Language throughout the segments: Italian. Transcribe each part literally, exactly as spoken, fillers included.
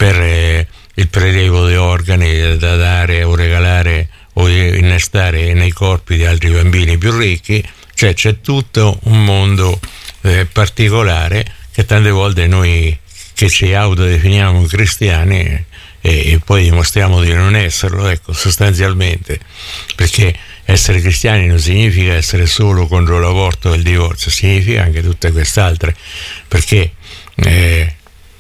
per eh, il prelievo di organi da dare o regalare o innestare nei corpi di altri bambini più ricchi. Cioè c'è tutto un mondo eh, particolare che tante volte noi che ci autodefiniamo cristiani e, e poi dimostriamo di non esserlo, ecco, sostanzialmente, perché essere cristiani non significa essere solo contro l'aborto e il divorzio, significa anche tutte quest'altre, perché eh,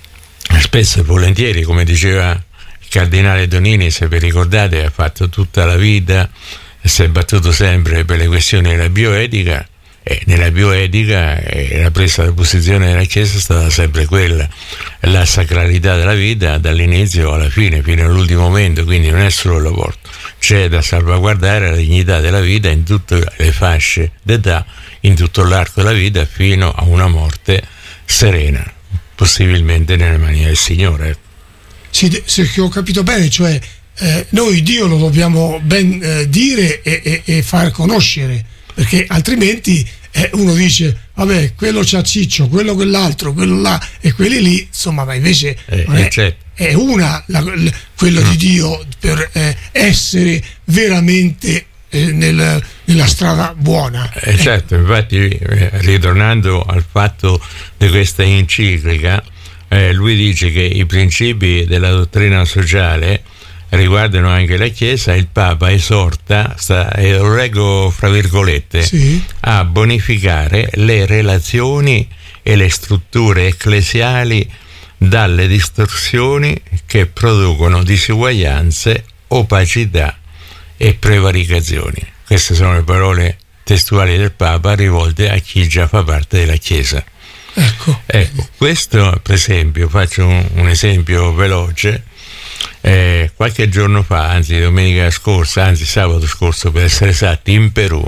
spesso e volentieri, come diceva il cardinale Donini, se vi ricordate, ha fatto tutta la vita, si è battuto sempre per le questioni della bioetica, e nella bioetica eh, la presa di posizione della Chiesa è stata sempre quella, la sacralità della vita dall'inizio alla fine, fino all'ultimo momento, quindi non è solo l'aborto, c'è da salvaguardare la dignità della vita in tutte le fasce d'età, in tutto l'arco della vita, fino a una morte serena, possibilmente nelle mani del Signore. Sì, se ho capito bene, cioè eh, noi Dio lo dobbiamo ben eh, dire e, e, e far conoscere, perché altrimenti eh, uno dice vabbè, quello c'ha Ciccio, quello quell'altro, quello là e quelli lì, insomma, ma invece eh, non è, certo. è una la, la, quello mm. di Dio per eh, essere veramente eh, nel, nella strada buona. Eh, certo, infatti eh, ritornando al fatto di questa enciclica, eh, lui dice che i principi della dottrina sociale riguardano anche la Chiesa. Il Papa esorta, sta, eh, lo leggo fra virgolette, sì, a bonificare le relazioni e le strutture ecclesiali dalle distorsioni che producono disuguaglianze, opacità e prevaricazioni. Queste sono le parole testuali del Papa rivolte a chi già fa parte della Chiesa. Ecco, ecco questo per esempio, faccio un, un esempio veloce. Eh, qualche giorno fa, anzi domenica scorsa, anzi sabato scorso per essere esatti, in Perù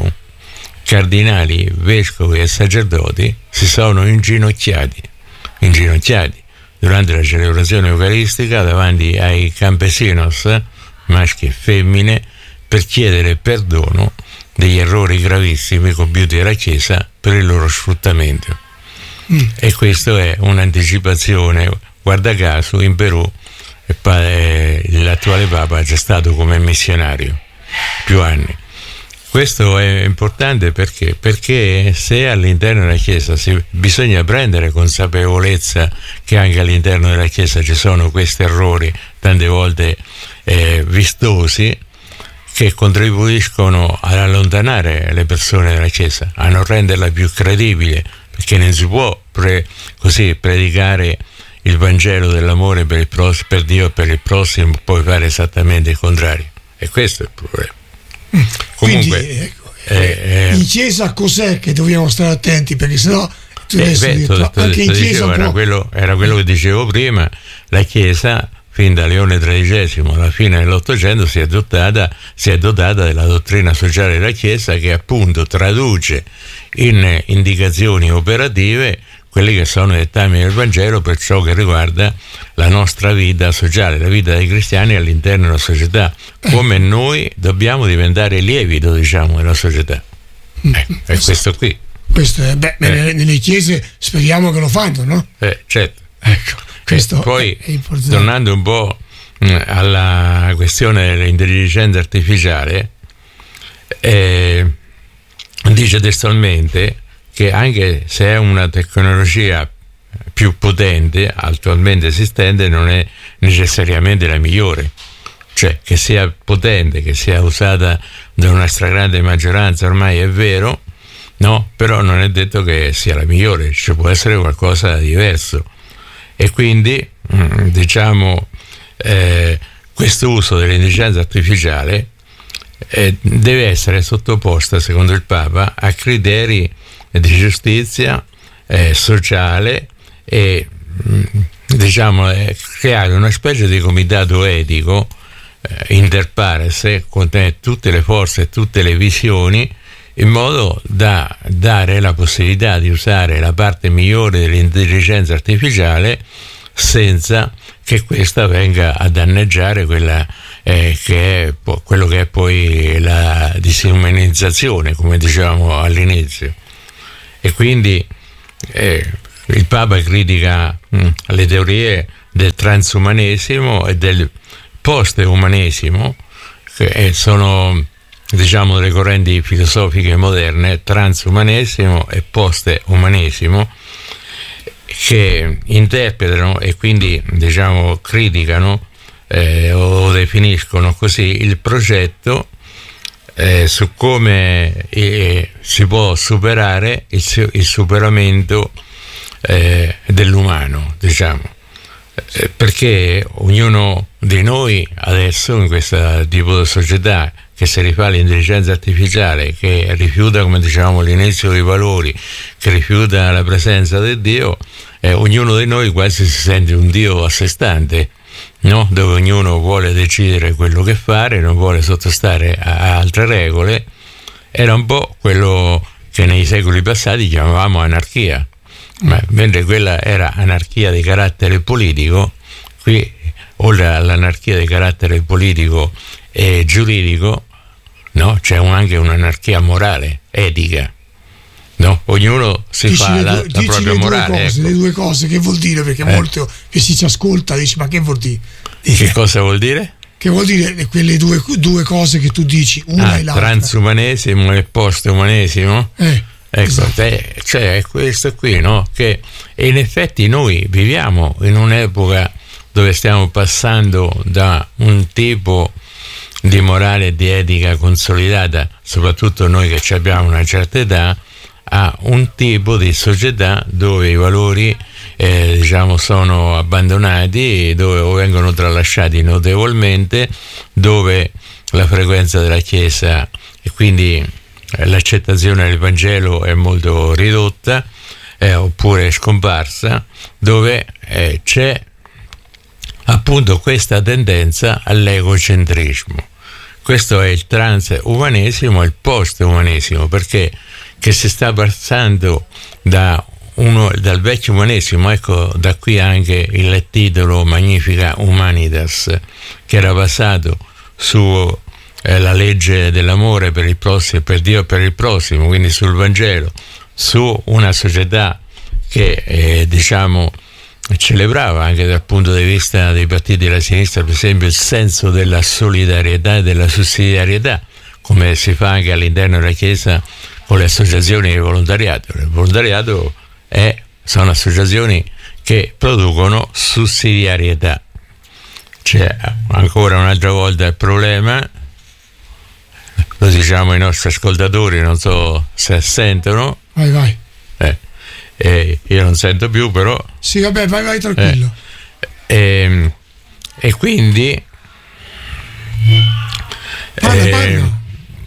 cardinali, vescovi e sacerdoti si sono inginocchiati inginocchiati durante la celebrazione eucaristica davanti ai campesinos, maschi e femmine, per chiedere perdono degli errori gravissimi compiuti dalla Chiesa per il loro sfruttamento. mm. E questo è un'anticipazione. Guarda caso in Perù l'attuale Papa è già stato come missionario più anni. Questo è importante perché perché se all'interno della Chiesa si, bisogna prendere consapevolezza che anche all'interno della Chiesa ci sono questi errori tante volte eh, vistosi, che contribuiscono ad allontanare le persone dalla Chiesa, a non renderla più credibile, perché non si può pre, così predicare il Vangelo dell'amore per, il pros- per Dio e per il prossimo, poi fare esattamente il contrario. E questo è il problema. Mm. Comunque, quindi, ecco, eh, eh, in Chiesa cos'è che dobbiamo stare attenti? Perché sennò tu eh, adesso beh, detto, to, to, anche to, in Chiesa dicevo, può... era, quello, era quello che dicevo prima. La Chiesa fin da Leone tredicesimo alla fine dell'Ottocento si è dotata si è dotata della dottrina sociale della Chiesa, che appunto traduce in indicazioni operative quelli che sono i dettami del Vangelo per ciò che riguarda la nostra vita sociale, la vita dei cristiani all'interno della società, come noi dobbiamo diventare lievito, diciamo, della società. Eh, è questo qui. Questo è, beh, eh. nelle, nelle chiese speriamo che lo fanno, no? Eh, certo. Ecco, questo poi, è importante. Tornando un po' alla questione dell'intelligenza artificiale, eh, dice testualmente che anche se è una tecnologia più potente attualmente esistente, non è necessariamente la migliore. Cioè, che sia potente, che sia usata da una stragrande maggioranza, ormai è vero, no? Però non è detto che sia la migliore, ci può essere qualcosa di diverso. E quindi, diciamo, eh, questo uso dell'intelligenza artificiale eh, deve essere sottoposta, secondo il Papa, a criteri di giustizia eh, sociale e diciamo eh, creare una specie di comitato etico eh, inter pares con eh, tutte le forze e tutte le visioni, in modo da dare la possibilità di usare la parte migliore dell'intelligenza artificiale senza che questa venga a danneggiare quella eh, che è po- quello che è poi la disumanizzazione, come dicevamo all'inizio. E quindi eh, il Papa critica mh, le teorie del transumanesimo e del post-umanesimo, che sono, diciamo, le correnti filosofiche moderne, transumanesimo e post-umanesimo, che interpretano e quindi, diciamo, criticano eh, o definiscono così il progetto eh, su come eh, si può superare il, il superamento eh, dell'umano, diciamo, eh, perché ognuno di noi adesso in questo tipo di società che si rifà all'intelligenza artificiale, che rifiuta, come dicevamo all'inizio, i valori, che rifiuta la presenza del Dio, eh, ognuno di noi quasi si sente un Dio a sé stante, no? Dove ognuno vuole decidere quello che fare, non vuole sottostare a, a altre regole. Era un po' quello che nei secoli passati chiamavamo anarchia, ma mentre quella era anarchia di carattere politico, qui oltre all'anarchia di carattere politico e giuridico, no? C'è un, anche un'anarchia morale, etica, no? Ognuno si dici fa la, due, la propria le morale. Due cose, ecco. Le due cose, che vuol dire? Perché eh. molto che si ci ascolta dice, ma che vuol dire? Dice, che cosa vuol dire? Che vuol dire quelle due, due cose che tu dici, una ah, e l'altra. Transumanesimo e postumanesimo? Eh, ecco, esatto. eh, cioè è questo qui, no? Che e in effetti noi viviamo in un'epoca dove stiamo passando da un tipo di morale e di etica consolidata, soprattutto noi che abbiamo una certa età, a un tipo di società dove i valori eh, diciamo sono abbandonati, dove o vengono tralasciati notevolmente, dove la frequenza della Chiesa e quindi eh, l'accettazione del Vangelo è molto ridotta eh, oppure è scomparsa, dove eh, c'è appunto questa tendenza all'egocentrismo. Questo è il transumanesimo e il post-umanesimo, perché che si sta passando da uno, dal vecchio umanesimo, ecco da qui anche il titolo Magnifica Humanitas, che era basato su eh, la legge dell'amore per il prossimo, per Dio e per il prossimo, quindi sul Vangelo, su una società che eh, diciamo celebrava anche dal punto di vista dei partiti della sinistra, per esempio, il senso della solidarietà e della sussidiarietà, come si fa anche all'interno della Chiesa con le associazioni di volontariato. Il volontariato è, sono associazioni che producono sussidiarietà. C'è ancora un'altra volta il problema, lo diciamo ai nostri ascoltatori, non so se sentono. Vai, vai. Eh. Eh, io non sento più, però sì, vabbè, vai, vai tranquillo. Eh, eh, e quindi parla, eh, parla.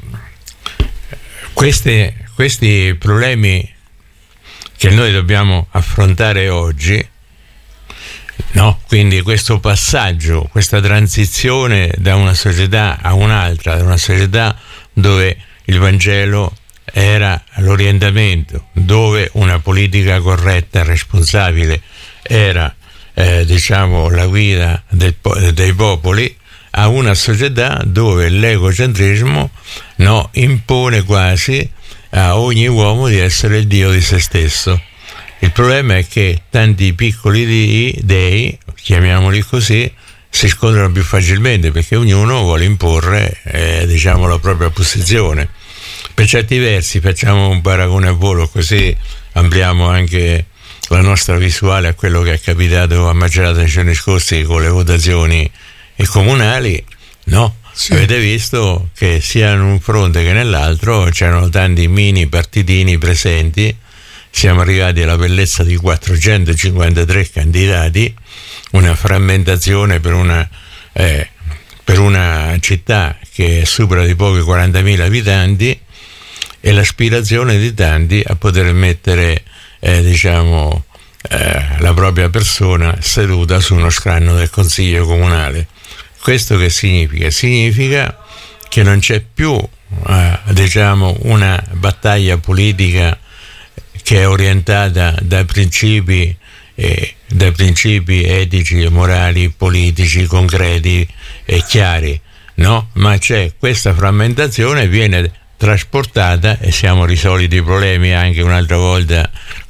Questi, questi problemi che noi dobbiamo affrontare oggi, no? Quindi questo passaggio, questa transizione da una società a un'altra, da una società dove il Vangelo era l'orientamento, dove una politica corretta e responsabile era eh, diciamo la guida del, dei popoli, a una società dove l'egocentrismo no, impone quasi a ogni uomo di essere il dio di se stesso. Il problema è che tanti piccoli dei, chiamiamoli così, si scontrano più facilmente perché ognuno vuole imporre eh, diciamo la propria posizione. Per certi versi, facciamo un paragone a volo, così ampliamo anche la nostra visuale a quello che è capitato a Macerata nei giorni scorsi con le votazioni comunali, no? Sì. Avete visto che sia in un fronte che nell'altro c'erano tanti mini partitini presenti, siamo arrivati alla bellezza di quattrocentocinquantatré candidati, una frammentazione per una, eh, per una città che supera di pochi quarantamila abitanti, e l'aspirazione di tanti a poter mettere eh, diciamo eh, la propria persona seduta su uno scranno del Consiglio Comunale. Questo che significa? Significa che non c'è più eh, diciamo una battaglia politica che è orientata dai principi eh, dai principi etici, morali, politici, concreti e chiari, no? Ma c'è questa frammentazione, viene trasportata, e siamo risolti i problemi anche un'altra volta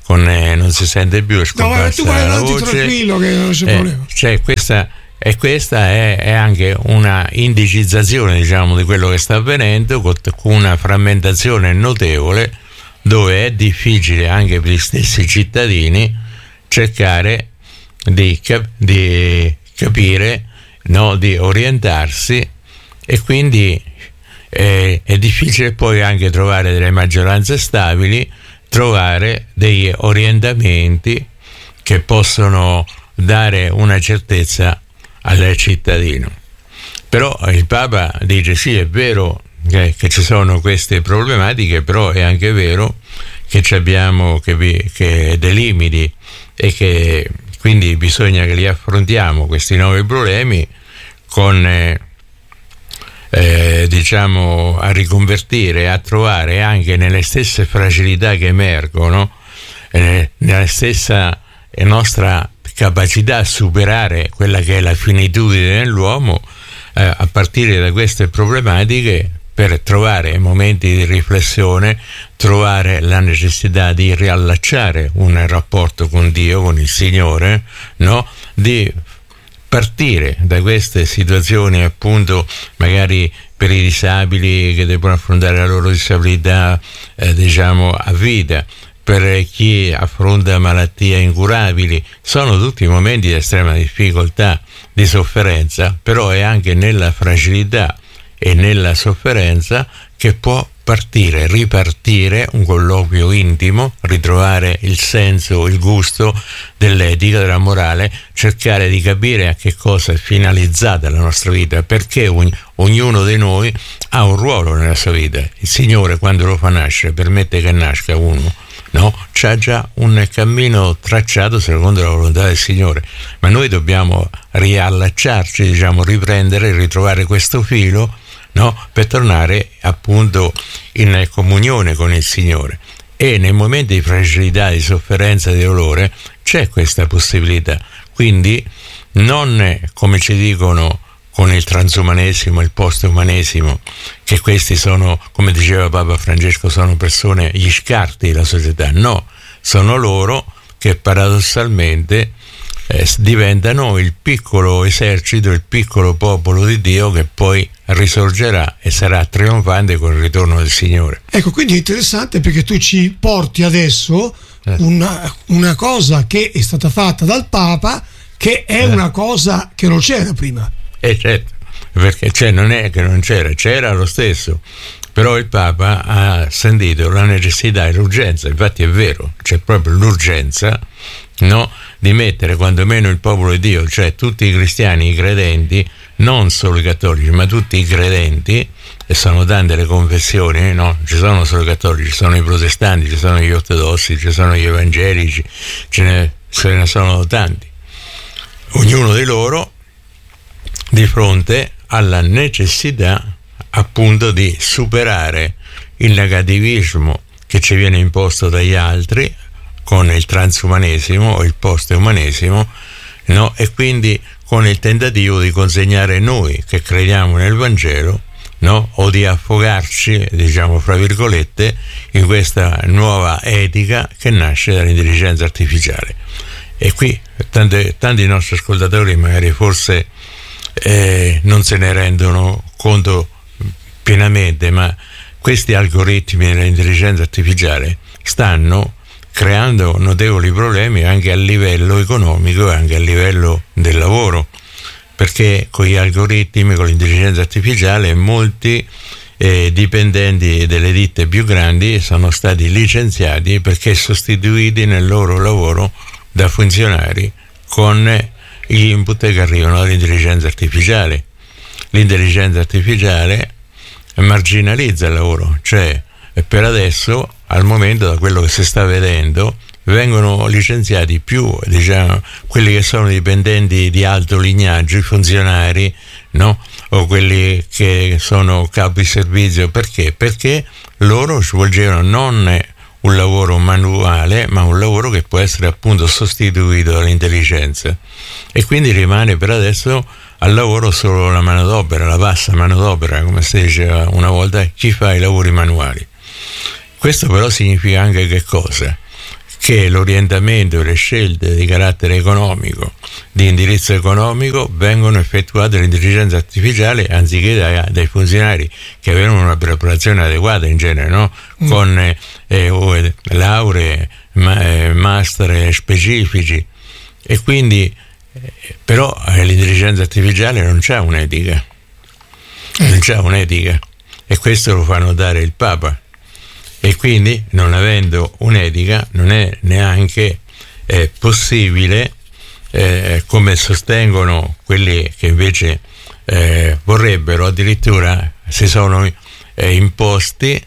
con, eh, non si sente più, è scomparsa no, ma tu vai la avanti voce. Tranquillo che non c'è eh, problema. Cioè questa, e questa è, è anche una indicizzazione, diciamo, di quello che sta avvenendo, con una frammentazione notevole, dove è difficile anche per gli stessi cittadini cercare di, cap- di capire, no, di orientarsi, e quindi eh, è difficile poi anche trovare delle maggioranze stabili, trovare degli orientamenti che possono dare una certezza al cittadino. Però il Papa dice sì, è vero che, che ci sono queste problematiche, però è anche vero che ci abbiamo che, vi, che dei limiti, e che quindi bisogna che li affrontiamo questi nuovi problemi con eh, eh, diciamo a riconvertire, a trovare anche nelle stesse fragilità che emergono, eh, nella stessa eh, nostra capacità a superare quella che è la finitudine dell'uomo, eh, a partire da queste problematiche, per trovare momenti di riflessione, trovare la necessità di riallacciare un rapporto con Dio, con il Signore, no? Di partire da queste situazioni, appunto, magari per i disabili che devono affrontare la loro disabilità, eh, diciamo, a vita, per chi affronta malattie incurabili. Sono tutti momenti di estrema difficoltà, di sofferenza, però è anche nella fragilità e nella sofferenza che può partire, ripartire un colloquio intimo, ritrovare il senso, il gusto dell'etica, della morale, cercare di capire a che cosa è finalizzata la nostra vita, perché ogn- ognuno di noi ha un ruolo nella sua vita. Il Signore, quando lo fa nascere, permette che nasca uno, no? C'ha già un cammino tracciato secondo la volontà del Signore, ma noi dobbiamo riallacciarci, diciamo, riprendere, ritrovare questo filo, no? Per tornare appunto in comunione con il Signore. E nei momenti di fragilità, di sofferenza, di dolore c'è questa possibilità. Quindi non, come ci dicono con il transumanesimo, il postumanesimo, che questi sono, come diceva Papa Francesco, sono persone, gli scarti della società. No, sono loro che paradossalmente eh, diventano il piccolo esercito, il piccolo popolo di Dio, che poi risorgerà e sarà trionfante con il ritorno del Signore. Ecco, quindi è interessante perché tu ci porti adesso eh. una, una cosa che è stata fatta dal Papa, che è eh. una cosa che non c'era prima. Eh certo, perché cioè, non è che non c'era, c'era lo stesso, però il Papa ha sentito la necessità e l'urgenza, infatti è vero, c'è proprio l'urgenza, no, di mettere quantomeno il popolo di Dio, cioè tutti i cristiani, i credenti, non solo i cattolici, ma tutti i credenti, e sono tante le confessioni, no? Ci sono solo i cattolici, ci sono i protestanti, ci sono gli ortodossi, ci sono gli evangelici, ce ne, ce ne sono tanti. Ognuno di loro di fronte alla necessità appunto di superare il negativismo che ci viene imposto dagli altri con il transumanesimo o il postumanesimo, no? E quindi con il tentativo di consegnare noi che crediamo nel Vangelo, no? O di affogarci, diciamo fra virgolette, in questa nuova etica che nasce dall'intelligenza artificiale. E qui tante, tanti nostri ascoltatori magari forse eh, non se ne rendono conto pienamente, ma questi algoritmi dell'intelligenza artificiale stanno creando notevoli problemi anche a livello economico e anche a livello del lavoro, perché con gli algoritmi, con l'intelligenza artificiale, molti eh, dipendenti delle ditte più grandi sono stati licenziati perché sostituiti nel loro lavoro da funzionari con gli input che arrivano dall'intelligenza artificiale. L'intelligenza artificiale marginalizza il lavoro, cioè per adesso, al momento, da quello che si sta vedendo, vengono licenziati più, diciamo, quelli che sono dipendenti di alto lignaggio, i funzionari, no? O quelli che sono capi servizio. Perché? Perché loro svolgevano non un lavoro manuale, ma un lavoro che può essere appunto sostituito dall'intelligenza, e quindi rimane per adesso al lavoro solo la manodopera, la bassa manodopera, come si diceva una volta, chi fa i lavori manuali. Questo però significa anche che cosa? che l'orientamento e le scelte di carattere economico, di indirizzo economico, vengono effettuate dall'intelligenza artificiale anziché dai, dai funzionari che avevano una preparazione adeguata in genere, no? Mm. Con eh, eh, lauree, ma, eh, master specifici, e quindi eh, però eh, l'intelligenza artificiale non c'ha un'etica, eh. non c'ha un'etica, e questo lo fa notare il Papa. E quindi, non avendo un'etica, non è neanche eh, possibile, eh, come sostengono quelli che invece eh, vorrebbero, addirittura si sono eh, imposti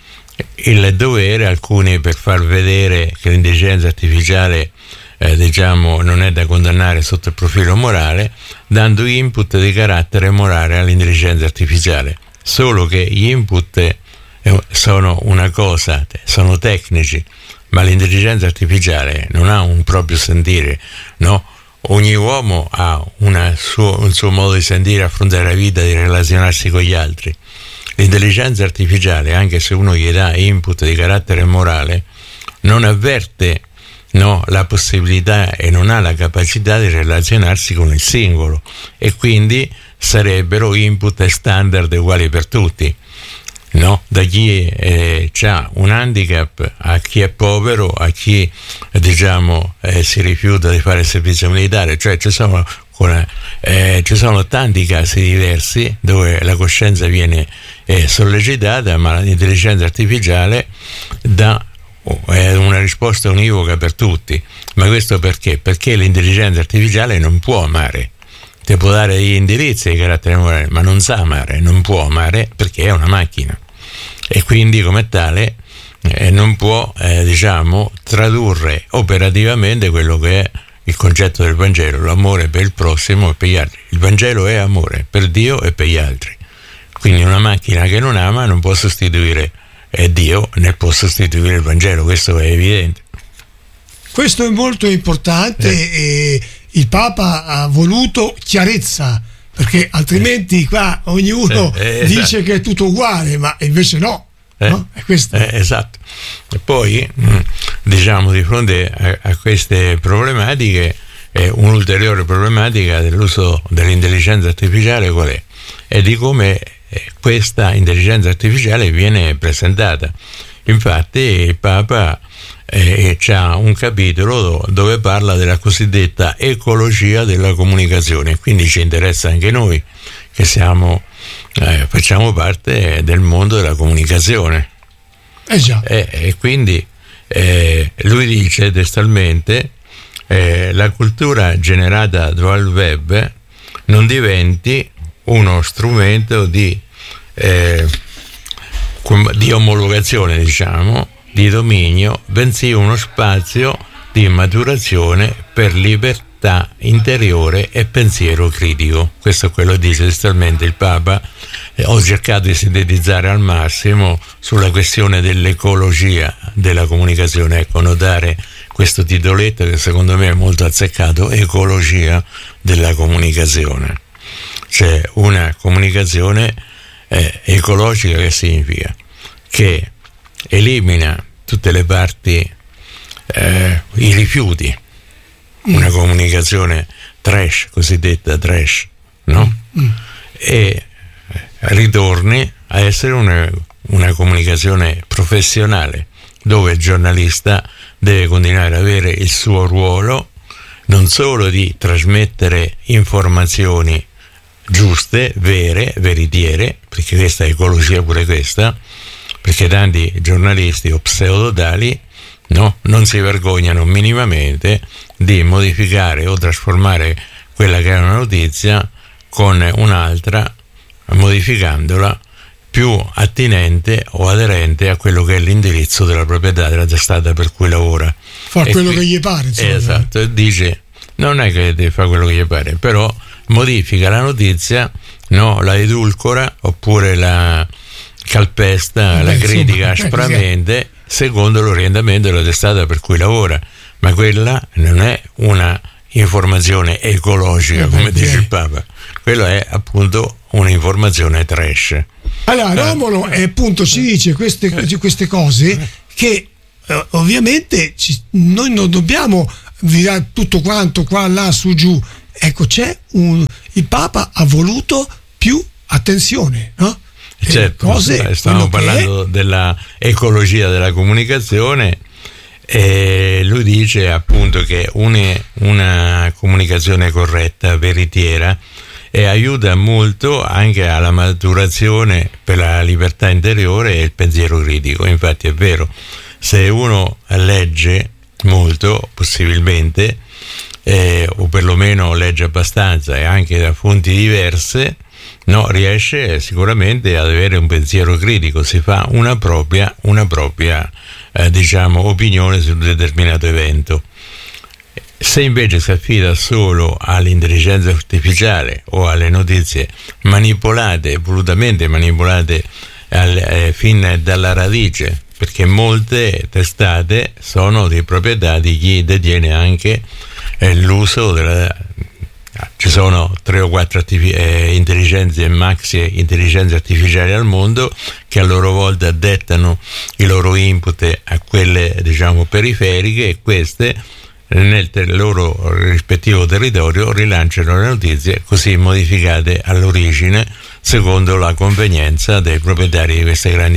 il dovere, alcuni per far vedere che l'intelligenza artificiale eh, diciamo non è da condannare sotto il profilo morale, dando input di carattere morale all'intelligenza artificiale. Solo che gli input sono una cosa, sono tecnici, ma l'intelligenza artificiale non ha un proprio sentire, no? Ogni uomo ha una suo, un suo modo di sentire, affrontare la vita, di relazionarsi con gli altri. L'intelligenza artificiale, anche se uno gli dà input di carattere morale, non avverte, no, la possibilità e non ha la capacità di relazionarsi con il singolo, e quindi sarebbero input standard uguali per tutti. No, da chi eh, ha un handicap a chi è povero, a chi diciamo eh, si rifiuta di fare il servizio militare, cioè ci sono, eh, ci sono tanti casi diversi dove la coscienza viene eh, sollecitata, ma l'intelligenza artificiale dà eh, una risposta univoca per tutti. Ma questo perché? Perché l'intelligenza artificiale non può amare. Ti può dare degli indirizzi di carattere morale, ma non sa amare, non può amare perché è una macchina, e quindi come tale eh, non può eh, diciamo tradurre operativamente quello che è il concetto del Vangelo, l'amore per il prossimo e per gli altri. Il Vangelo è amore per Dio e per gli altri, quindi una macchina che non ama non può sostituire eh, Dio, né può sostituire il Vangelo, questo è evidente. Questo è molto importante eh. e il Papa ha voluto chiarezza, perché altrimenti qua ognuno eh, eh, dice esatto. che è tutto uguale, ma invece no, eh, no? È questo. Eh, esatto. E poi diciamo, di fronte a, a queste problematiche, eh, un'ulteriore problematica dell'uso dell'intelligenza artificiale qual è? È di come eh, questa intelligenza artificiale viene presentata. Infatti il Papa eh, c'ha un capitolo dove parla della cosiddetta ecologia della comunicazione, quindi ci interessa anche noi che siamo eh, facciamo parte del mondo della comunicazione. Eh già. E, e quindi eh, lui dice testualmente eh, la cultura generata dal web non diventi uno strumento di eh, di omologazione, diciamo, di dominio, bensì uno spazio di maturazione per libertà interiore e pensiero critico. Questo è quello che dice testualmente il Papa. Eh, ho cercato di sintetizzare al massimo sulla questione dell'ecologia della comunicazione, ecco, notare questo titoletto che secondo me è molto azzeccato: ecologia della comunicazione. Cioè una comunicazione eh, ecologica, che significa? Che elimina tutte le parti, eh, i rifiuti, una comunicazione trash, cosiddetta trash, no? Mm. E ritorni a essere una, una comunicazione professionale, dove il giornalista deve continuare ad avere il suo ruolo, non solo di trasmettere informazioni giuste, vere, veritiere, perché questa è ecologia pure questa, perché tanti giornalisti o pseudotali no, non si vergognano minimamente di modificare o trasformare quella che è una notizia con un'altra, modificandola più attinente o aderente a quello che è l'indirizzo della proprietà della testata per cui lavora. Fa e quello qui, che gli pare, insomma. Esatto, e dice, non è che deve fare quello che gli pare, però modifica la notizia, no, la edulcora oppure la calpesta, Beh, la critica insomma, aspramente eh, secondo l'orientamento della testata per cui lavora, ma quella non è una informazione ecologica, come dice il Papa, quello è appunto un'informazione trash. Allora Romolo eh, appunto ci dice queste, queste cose che eh, ovviamente ci, noi non dobbiamo virare tutto quanto qua, là, su, giù. Ecco, c'è un, il Papa ha voluto più attenzione, no? Certo, cose, stiamo parlando della ecologia della comunicazione, e lui dice appunto che une, una comunicazione corretta, veritiera, e aiuta molto anche alla maturazione per la libertà interiore e il pensiero critico. Infatti è vero, se uno legge molto, possibilmente, eh, o perlomeno legge abbastanza e anche da fonti diverse, no, riesce sicuramente ad avere un pensiero critico, si fa una propria, una propria eh, diciamo, opinione su un determinato evento. Se invece si affida solo all'intelligenza artificiale o alle notizie manipolate, volutamente manipolate al, eh, fin dalla radice, perché molte testate sono di proprietà di chi detiene anche eh, l'uso della... Ci sono tre o quattro attivi- eh, intelligenze, maxi intelligenze artificiali al mondo, che a loro volta dettano i loro input a quelle, diciamo, periferiche, e queste nel te- loro rispettivo territorio rilanciano le notizie così modificate all'origine secondo la convenienza dei proprietari di queste grandi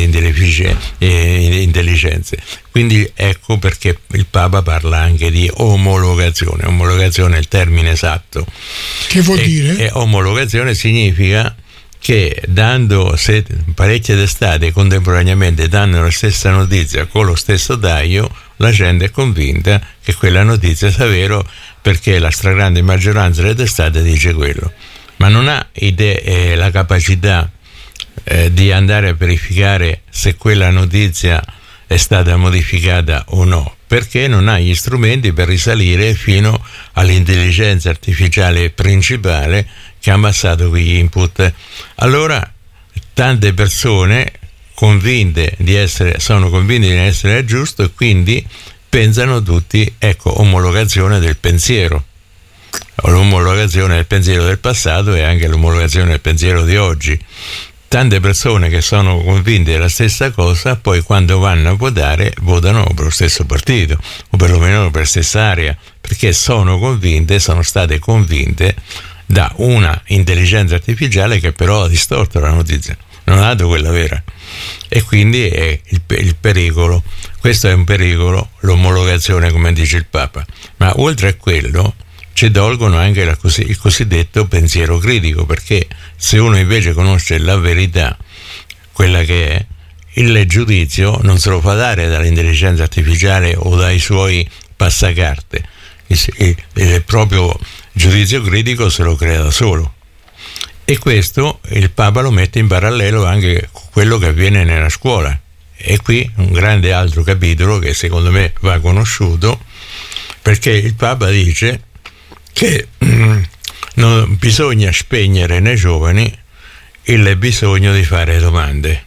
intelligenze. Quindi ecco perché il Papa parla anche di omologazione. Omologazione è il termine esatto. Che vuol e, dire? E omologazione significa che dando se parecchie testate contemporaneamente danno la stessa notizia con lo stesso taglio, la gente è convinta che quella notizia sia vera, perché la stragrande maggioranza delle testate dice quello, ma non ha idee, eh, la capacità eh, di andare a verificare se quella notizia è stata modificata o no, perché non ha gli strumenti per risalire fino all'intelligenza artificiale principale che ha ammazzato quegli input. Allora tante persone convinte di essere, sono convinte di essere giusto, e quindi pensano tutti, ecco, omologazione del pensiero, o l'omologazione del pensiero del passato e anche l'omologazione del pensiero di oggi. Tante persone che sono convinte della stessa cosa, poi quando vanno a votare votano per lo stesso partito, o perlomeno per la stessa area, perché sono convinte, sono state convinte da una intelligenza artificiale che però ha distorto la notizia, non ha dato quella vera. E quindi è il, il pericolo, questo è un pericolo, l'omologazione, come dice il Papa. Ma oltre a quello ci tolgono anche la così, il cosiddetto pensiero critico, perché se uno invece conosce la verità, quella che è, il giudizio non se lo fa dare dall'intelligenza artificiale o dai suoi passacarte, il, il, il proprio giudizio critico se lo crea da solo. E questo il Papa lo mette in parallelo anche con quello che avviene nella scuola. E qui un grande altro capitolo che secondo me va conosciuto, perché il Papa dice che mm, non bisogna spegnere nei giovani il bisogno di fare domande,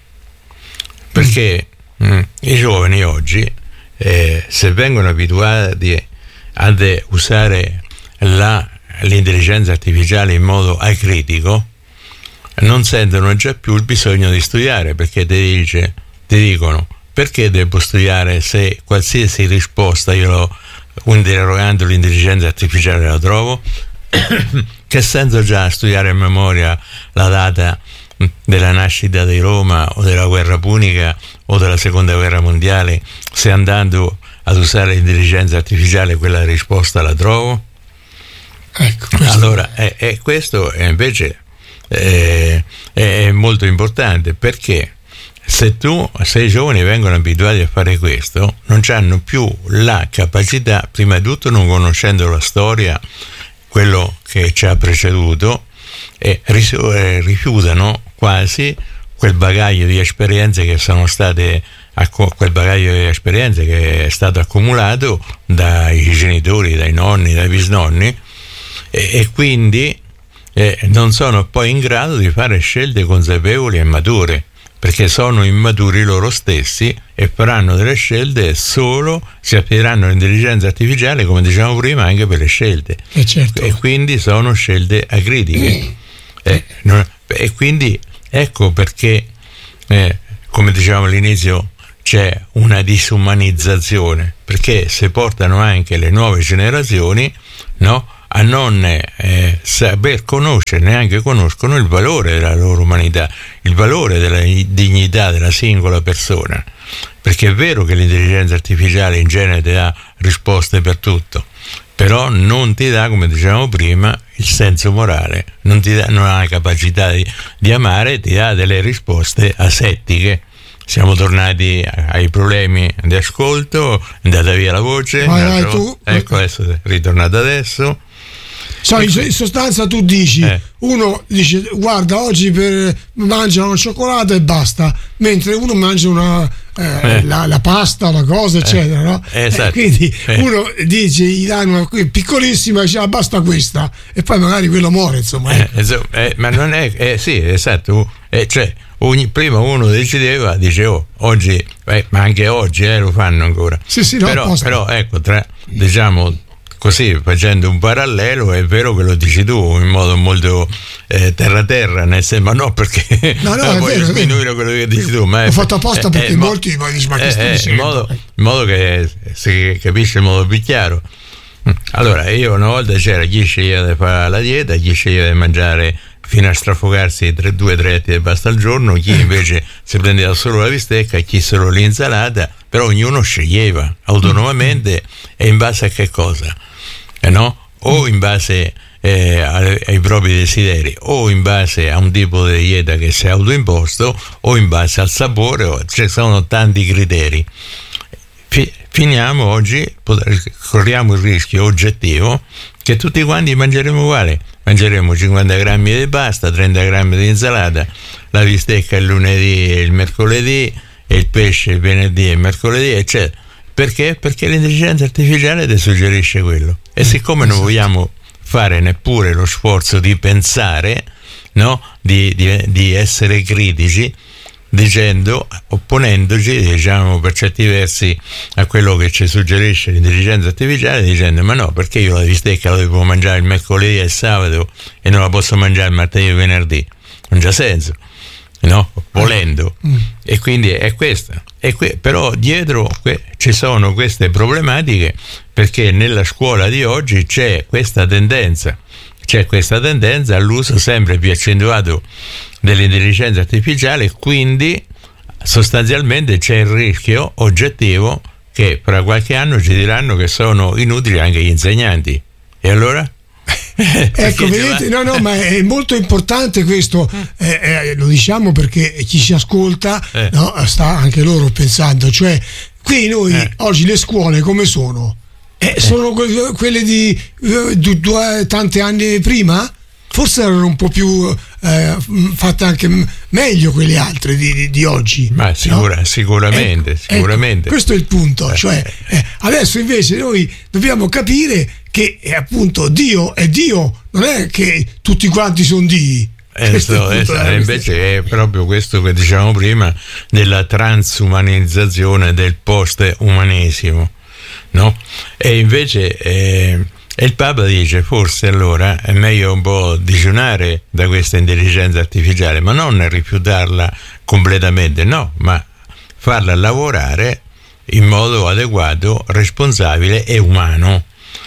perché mm, i giovani oggi eh, se vengono abituati ad usare la, l'intelligenza artificiale in modo acritico, non sentono già più il bisogno di studiare, perché ti dice, ti dicono: perché devo studiare se qualsiasi risposta io lo, interrogando l'intelligenza artificiale la trovo? Che senso già studiare a memoria la data della nascita di Roma o della guerra punica o della seconda guerra mondiale, se andando ad usare l'intelligenza artificiale quella risposta la trovo? Ecco, questo. Allora, e, e questo è invece eh, è molto importante, perché se tu, se i giovani vengono abituati a fare questo, non hanno più la capacità, prima di tutto non conoscendo la storia, quello che ci ha preceduto, e rifiutano quasi quel bagaglio di esperienze che sono state, quel bagaglio di esperienze che è stato accumulato dai genitori, dai nonni, dai bisnonni, e, e quindi eh, non sono poi in grado di fare scelte consapevoli e mature, perché sono immaturi loro stessi e faranno delle scelte solo, si affideranno all'intelligenza artificiale, come dicevamo prima, anche per le scelte. E, certo. E quindi sono scelte acritiche. Eh, non, e quindi ecco perché, eh, come dicevamo all'inizio, c'è una disumanizzazione, perché se portano anche le nuove generazioni, no, a non eh, saper conoscere, neanche conoscono il valore della loro umanità, il valore della dignità della singola persona, perché è vero che l'intelligenza artificiale in genere ti dà risposte per tutto, però non ti dà, come dicevamo prima, il senso morale, non ti dà, non ha la capacità di, di amare, ti dà delle risposte asettiche. Siamo tornati ai problemi di ascolto, è andata via la voce, vai, vai, tu. Ecco, adesso è ritornata adesso. So, in sostanza tu dici, eh. uno dice guarda oggi per, mangia una cioccolata e basta, mentre uno mangia una, eh, eh. La, la pasta, la cosa eccetera, eh. no? Esatto. Eh, quindi eh. uno dice gli danno una piccolissima e dice ah, basta questa, e poi magari quello muore, insomma. Eh, ecco. eh, ma non è, eh, sì, esatto, eh, cioè ogni, prima uno decideva, dice oh, oggi, eh, ma anche oggi eh, lo fanno ancora, sì, sì, no, però, però ecco, tra, diciamo così, facendo un parallelo, è vero che lo dici tu in modo molto eh, terra terra, nel senso, ma no perché no, no, no, voglio sminuire quello che dici tu, ma l'ho è, fatto apposta è, perché è, molti ma dicono ma che stai dicendo? In modo, in modo che si capisce in modo più chiaro. Allora, io una volta c'era chi sceglieva di fare la dieta, chi sceglieva di mangiare fino a strafogarsi tre, due tre etti di pasta al giorno, chi invece si prendeva solo la bistecca, chi solo l'insalata, però ognuno sceglieva autonomamente e in base a che cosa? Eh no? O in base eh, ai, ai propri desideri, o in base a un tipo di dieta che si è autoimposto, o in base al sapore, o, ci sono tanti criteri. Fi, finiamo oggi, corriamo il rischio oggettivo che tutti quanti mangeremo uguale, mangeremo cinquanta grammi di pasta, trenta grammi di insalata, la bistecca il lunedì e il mercoledì, e il pesce il venerdì e il mercoledì, eccetera. Perché? Perché l'intelligenza artificiale ti suggerisce quello. E siccome non vogliamo fare neppure lo sforzo di pensare, no? di, di, di essere critici, dicendo, opponendoci, diciamo, per certi versi a quello che ci suggerisce l'intelligenza artificiale, dicendo ma no, perché io la bistecca la devo mangiare il mercoledì e il sabato e non la posso mangiare il martedì e il venerdì? Non c'ha senso, no? Volendo. Mm. E quindi è questa. E que- però dietro que- ci sono queste problematiche, perché nella scuola di oggi c'è questa tendenza c'è questa tendenza all'uso sempre più accentuato dell'intelligenza artificiale, e quindi sostanzialmente c'è il rischio oggettivo che fra qualche anno ci diranno che sono inutili anche gli insegnanti. E allora? Ecco, vedete, no, no, ma è molto importante questo, eh, eh, lo diciamo perché chi ci ascolta eh. no, sta anche loro pensando, cioè qui noi eh. oggi le scuole come sono? Eh, eh. Sono que- quelle di uh, du- due, tanti anni prima? Forse erano un po' più eh, fatte anche meglio quelle altre di, di, di oggi. Ma sicura, no? sicuramente, ecco, sicuramente. Ecco, questo è il punto, cioè eh, adesso invece noi dobbiamo capire che eh, appunto Dio è Dio, non è che tutti quanti sono Dii. Questo, questo, è, invece è proprio questo che dicevamo prima della transumanizzazione del post-umanesimo, no? E invece eh, e il Papa dice forse allora è meglio un po' digiunare da questa intelligenza artificiale, ma non rifiutarla completamente, no, ma farla lavorare in modo adeguato, responsabile e umano.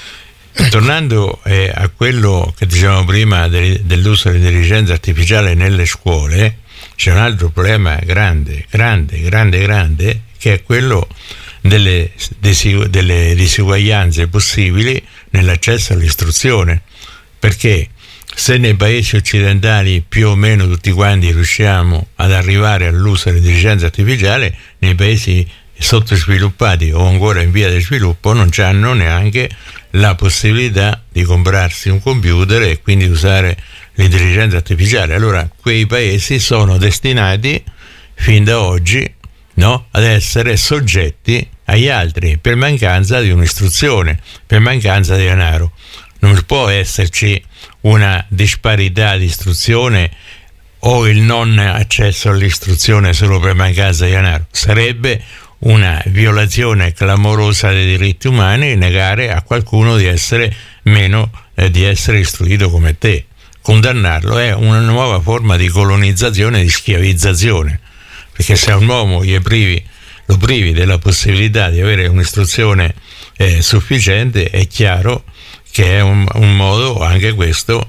Tornando eh, a quello che dicevamo prima de- dell'uso dell'intelligenza artificiale nelle scuole, c'è un altro problema grande, grande, grande, grande, che è quello delle, desi- delle disuguaglianze possibili nell'accesso all'istruzione, perché se nei paesi occidentali più o meno tutti quanti riusciamo ad arrivare all'uso dell'intelligenza artificiale, nei paesi sottosviluppati o ancora in via di sviluppo non hanno neanche la possibilità di comprarsi un computer e quindi usare l'intelligenza artificiale. Allora quei paesi sono destinati fin da oggi, no, ad essere soggetti agli altri per mancanza di un'istruzione, per mancanza di denaro. Non può esserci una disparità di istruzione o il non accesso all'istruzione solo per mancanza di denaro. Sarebbe una violazione clamorosa dei diritti umani negare a qualcuno di essere meno eh, di essere istruito come te. Condannarlo è una nuova forma di colonizzazione e di schiavizzazione, perché se a un uomo gli privi lo privi della possibilità di avere un'istruzione eh, sufficiente, è chiaro che è un, un modo anche questo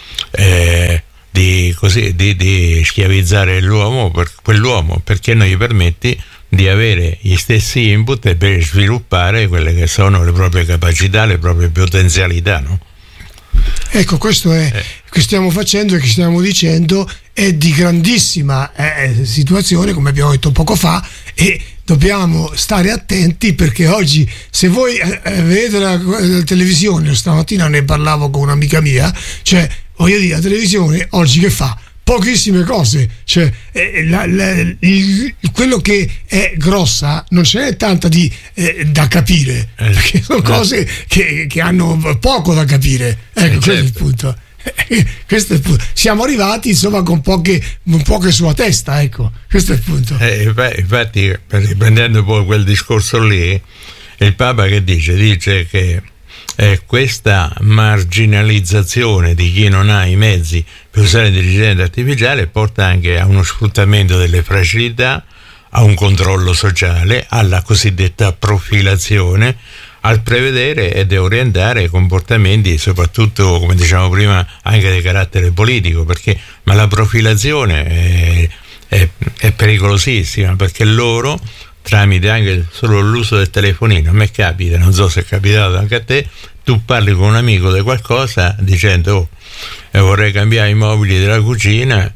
eh, di, così, di, di schiavizzare l'uomo, per, quell'uomo, perché non gli permetti di avere gli stessi input per sviluppare quelle che sono le proprie capacità, le proprie potenzialità, no? Ecco, questo è eh. che stiamo facendo e che stiamo dicendo è di grandissima eh, situazione, come abbiamo detto poco fa, e dobbiamo stare attenti, perché oggi, se voi eh, vedete la, la televisione, stamattina ne parlavo con un'amica mia, cioè voglio dire, la televisione oggi che fa? Pochissime cose, cioè eh, la, la, il, quello che è grossa non ce n'è tanta di, eh, da capire, eh, perché sono eh. cose che, che hanno poco da capire, ecco, eh, questo certo. è il punto. Questo è il punto. Siamo arrivati insomma con poche, con poche sulla testa, ecco, questo è il punto. Eh, infatti, riprendendo poi quel discorso lì, il Papa che dice? Dice che Eh, questa marginalizzazione di chi non ha i mezzi per usare l'intelligenza artificiale porta anche a uno sfruttamento delle fragilità, a un controllo sociale, alla cosiddetta profilazione, al prevedere ed orientare comportamenti, soprattutto, come diciamo prima, anche di carattere politico, perché ma la profilazione è, è, è pericolosissima, perché loro, tramite anche solo l'uso del telefonino, a me capita, non so se è capitato anche a te, tu parli con un amico di qualcosa dicendo oh, eh, vorrei cambiare i mobili della cucina,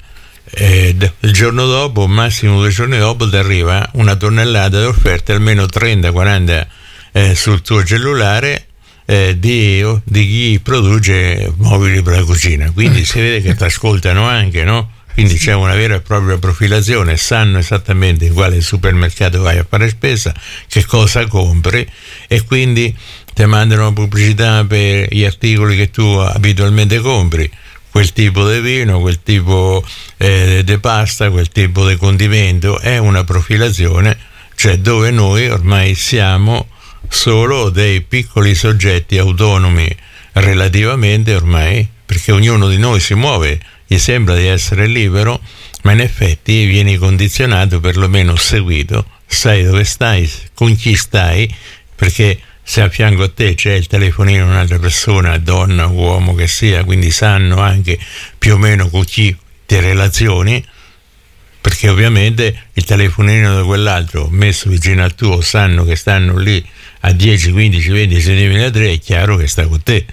e il giorno dopo, massimo due giorni dopo, ti arriva una tonnellata di offerte, almeno trenta quaranta eh, sul tuo cellulare eh, di, di chi produce mobili per la cucina, quindi si vede che ti ascoltano anche, no? Quindi c'è una vera e propria profilazione, sanno esattamente in quale supermercato vai a fare spesa, che cosa compri, e quindi ti mandano pubblicità per gli articoli che tu abitualmente compri, quel tipo di vino, quel tipo eh, di pasta, quel tipo di condimento. È una profilazione, cioè dove noi ormai siamo solo dei piccoli soggetti autonomi relativamente ormai, perché ognuno di noi si muove, gli sembra di essere libero, ma in effetti vieni condizionato, perlomeno seguito, sai dove stai, con chi stai, perché se a fianco a te c'è il telefonino di un'altra persona, donna o uomo che sia, quindi sanno anche più o meno con chi ti relazioni, perché ovviamente il telefonino di quell'altro messo vicino al tuo, sanno che stanno lì a dieci, quindici, venti centimetri, è chiaro che sta con te.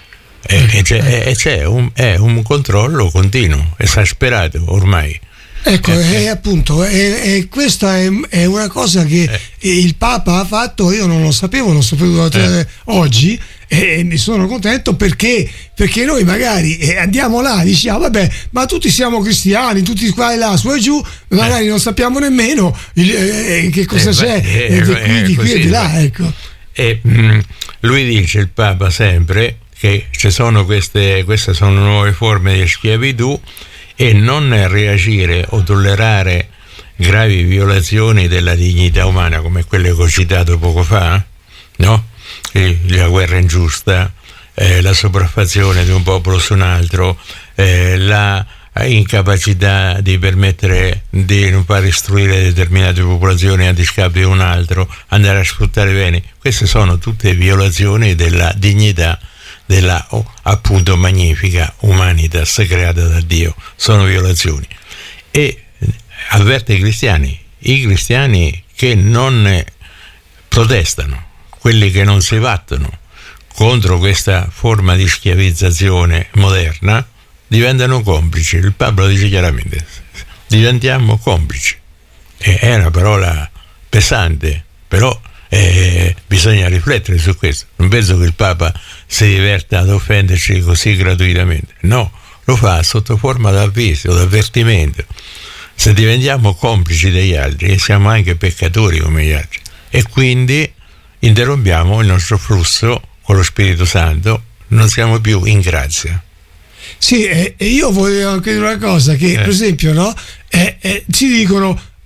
E c'è, e c'è un, è un controllo continuo, esasperato ormai. Ecco, eh, è appunto, è, è, questa è, è una cosa che eh. il Papa ha fatto, io non lo sapevo, l'ho saputo eh. oggi, e mi sono contento perché, perché noi magari andiamo là e diciamo vabbè, ma tutti siamo cristiani, tutti qua e là, su e giù, magari eh. non sappiamo nemmeno il, eh, che cosa eh, c'è eh, eh, qui, di qui e di là, ecco. E mh, lui dice, il Papa, sempre che ci sono queste, queste sono nuove forme di schiavitù, e non reagire o tollerare gravi violazioni della dignità umana come quelle che ho citato poco fa, no? La guerra ingiusta, eh, la sopraffazione di un popolo su un altro, eh, la incapacità di permettere di non far istruire determinate popolazioni a discapito di un altro, andare a sfruttare beni. Queste sono tutte violazioni della dignità della oh, appunto magnifica humanitas creata da Dio, sono violazioni. E avverte i cristiani, i cristiani che non protestano, quelli che non si battono contro questa forma di schiavizzazione moderna, diventano complici. Il Papa lo dice chiaramente, diventiamo complici. E è una parola pesante, però Eh, bisogna riflettere su questo. Non penso che il Papa si diverta ad offenderci così gratuitamente, no, lo fa sotto forma d'avviso, d'avvertimento. Se diventiamo complici degli altri, siamo anche peccatori come gli altri, e quindi interrompiamo il nostro flusso con lo Spirito Santo, non siamo più in grazia. Sì, e eh, io volevo anche dire una cosa, che eh. per esempio, no, eh, eh, ci dicono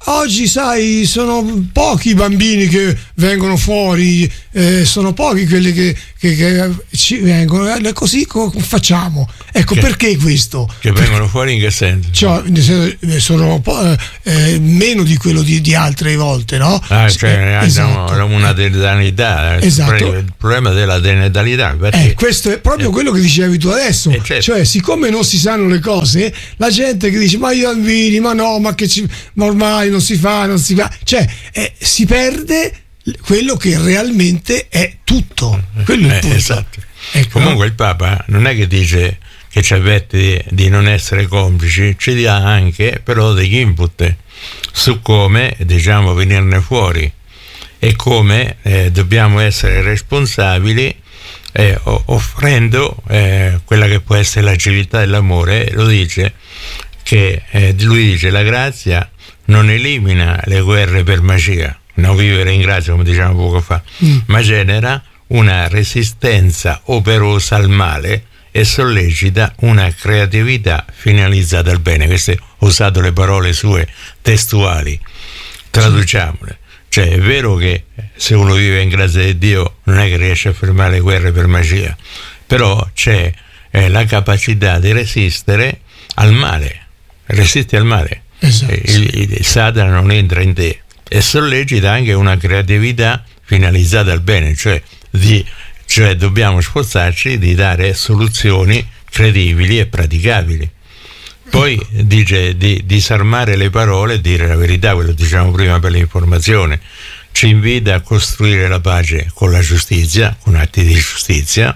oggi sai sono pochi i bambini che vengono fuori, eh, sono pochi quelli che, che, che ci vengono, eh, così co- facciamo. Ecco, che, perché questo? Che vengono fuori in che senso? Cioè, sono un po', eh, meno di quello di, di altre volte, no? Ah, cioè eh, esatto. Una denatalità, esatto. Il problema della denatalità. Eh, questo è proprio eh. quello che dicevi tu adesso, eh, certo. Cioè siccome non si sanno le cose, la gente che dice ma io bambini, ma no, ma che ci, ma ormai non si fa, non si fa, cioè eh, si perde quello che realmente è tutto, quello è il punto. Eh, esatto. Ecco. Comunque il Papa non è che dice che ci avverte di non essere complici, ci dà anche però degli input su come, diciamo, venirne fuori e come eh, dobbiamo essere responsabili, eh, offrendo eh, quella che può essere la civiltà e l'amore. Lo dice che eh, lui dice la grazia non elimina le guerre per magia, non vivere in grazia come dicevamo poco fa, mm. ma genera una resistenza operosa al male e sollecita una creatività finalizzata al bene. Queste ho usato le parole sue testuali, traduciamole. Cioè è vero che se uno vive in grazia di Dio non è che riesce a fermare le guerre per magia, però c'è eh, la capacità di resistere al male, resisti al male. Esatto. il, il, il Satana non entra in te e sollecita anche una creatività finalizzata al bene, cioè di cioè dobbiamo sforzarci di dare soluzioni credibili e praticabili. Poi dice di disarmare le parole e dire la verità, quello diciamo prima per l'informazione. Ci invita a costruire la pace con la giustizia, con atti di giustizia,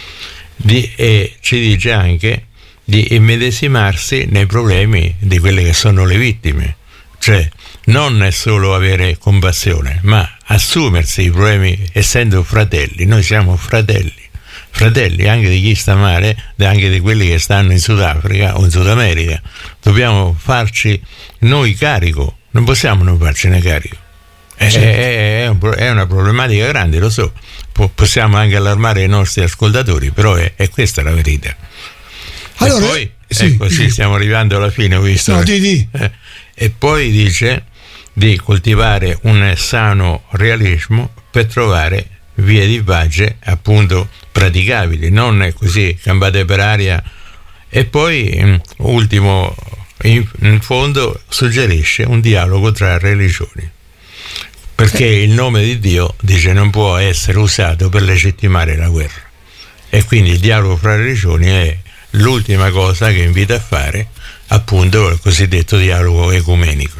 di, e ci dice anche di immedesimarsi nei problemi di quelle che sono le vittime, cioè non è solo avere compassione, ma assumersi i problemi essendo fratelli. Noi siamo fratelli, fratelli anche di chi sta male, anche di quelli che stanno in Sudafrica o in Sud America. Dobbiamo farci noi carico, non possiamo non farcene carico. È, è, è, un, è una problematica grande, lo so, po- possiamo anche allarmare i nostri ascoltatori, però è, è questa la verità. Allora, e poi, sì, ecco, sì, sì, stiamo arrivando alla fine, ho visto. No, di, di. Eh, e poi dice di coltivare un sano realismo per trovare vie di pace appunto praticabili, non così campate per aria. E poi ultimo, in, in fondo suggerisce un dialogo tra religioni, perché il nome di Dio, dice, non può essere usato per legittimare la guerra, e quindi il dialogo fra religioni è l'ultima cosa che invita a fare, appunto il cosiddetto dialogo ecumenico.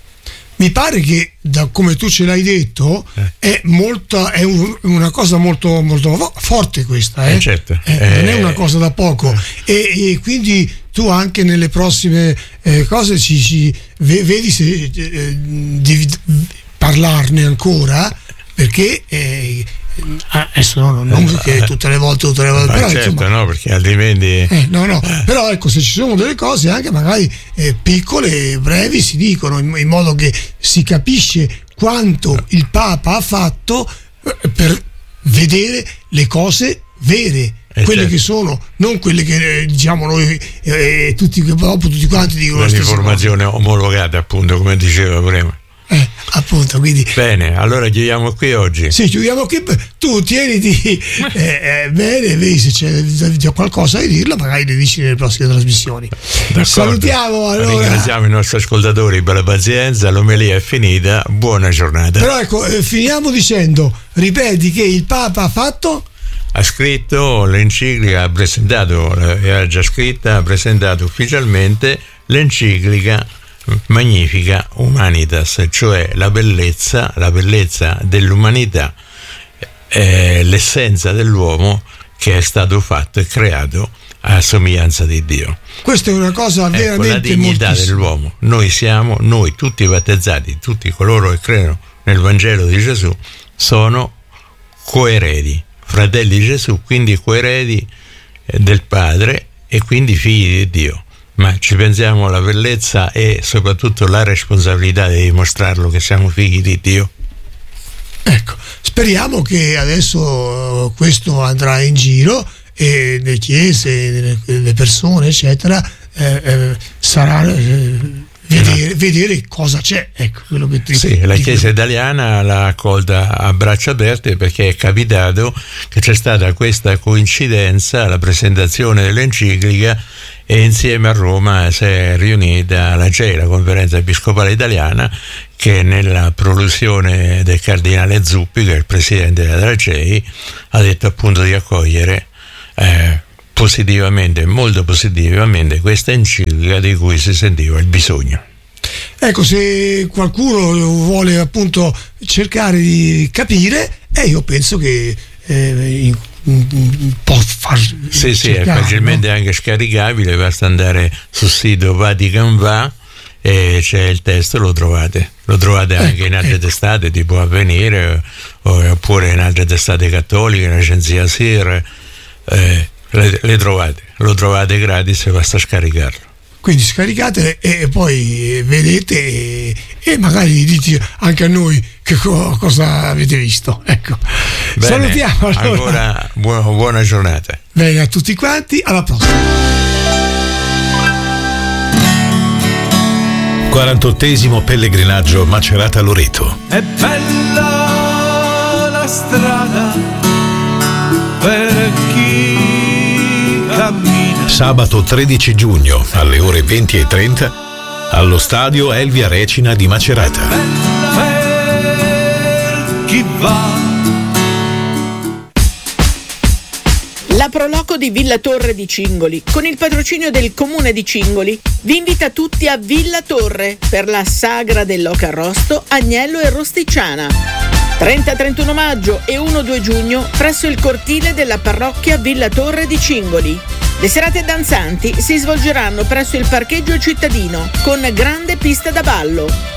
Mi pare che, da come tu ce l'hai detto, eh. è, molta, è un, una cosa molto, molto forte questa, eh? Eh certo. eh, eh, non è una cosa da poco, eh. e, e quindi tu anche nelle prossime eh, cose ci, ci vedi se eh, devi parlarne ancora, perché eh, adesso no, non perché tutte le volte tutte le volte, però, certo, insomma, no, perché altrimenti eh, no no però ecco, se ci sono delle cose anche magari eh, piccole e brevi si dicono in, in modo che si capisce quanto il Papa ha fatto eh, per vedere le cose vere, eh, quelle certo. che sono, non quelle che eh, diciamo noi eh, tutti, dopo tutti quanti dicono la stessa cosa. Un'informazione omologata, appunto, come diceva prima. Eh, appunto, quindi bene, allora chiudiamo qui oggi. Sì, chiudiamo qui. Tu tieniti eh, eh, bene, vedi se c'è, c'è qualcosa da dirla, magari le dici nelle prossime trasmissioni. D'accordo. Salutiamo allora. Ringraziamo i nostri ascoltatori per la pazienza, l'omelia è finita, buona giornata. Però ecco, eh, finiamo dicendo, ripeti che il Papa ha fatto? Ha scritto l'enciclica, ha presentato, era già scritta, ha presentato ufficialmente l'enciclica Magnificat Humanitas, cioè la bellezza, la bellezza dell'umanità, eh, l'essenza dell'uomo che è stato fatto e creato a somiglianza di Dio. Questa è una cosa veramente ecco, la dignità moltissima. dell'uomo. Noi siamo, noi tutti i battezzati, tutti coloro che credono nel Vangelo di Gesù, sono coeredi, fratelli di Gesù, quindi coeredi del Padre e quindi figli di Dio. Ma ci pensiamo alla bellezza e soprattutto la responsabilità di dimostrarlo che siamo figli di Dio. Ecco, speriamo che adesso questo andrà in giro e le chiese, le persone, eccetera, eh, eh, sarà, eh, vedere, no. vedere cosa c'è, ecco quello che ti, sì, la Chiesa italiana l'ha accolta a braccia aperte, perché è capitato che c'è stata questa coincidenza alla presentazione dell'enciclica e insieme a Roma si è riunita la C E I, la Conferenza Episcopale Italiana, che nella prolusione del cardinale Zuppi, che è il presidente della C E I, ha detto appunto di accogliere eh, positivamente, molto positivamente, questa enciclica di cui si sentiva il bisogno. Ecco, se qualcuno vuole appunto cercare di capire, eh, io penso che eh, può far sì sì, è facilmente, no? Anche scaricabile, basta andare sul sito Vatican Va e c'è il testo, lo trovate lo trovate anche ecco, in altre ecco. testate tipo Avvenire, oppure in altre testate cattoliche, in agenzia S I R, eh, le, le trovate lo trovate gratis e basta scaricarlo. Quindi scaricate e poi vedete e, e magari dite anche a noi che co- cosa avete visto. Ecco. Bene, salutiamo allora. Ancora buona, buona giornata. Bene, a tutti quanti, alla prossima. quarantottesimo pellegrinaggio Macerata-Loreto. È bella la strada per chi cammina. Sabato tredici giugno alle ore venti e trenta allo stadio Elvia Recina di Macerata. Per chi va. La Proloco di Villa Torre di Cingoli, con il patrocinio del Comune di Cingoli, vi invita tutti a Villa Torre per la sagra dell'oca arrosto, agnello e rosticciana. trenta trentuno maggio e primo due giugno presso il cortile della parrocchia Villa Torre di Cingoli. Le serate danzanti si svolgeranno presso il parcheggio cittadino con grande pista da ballo.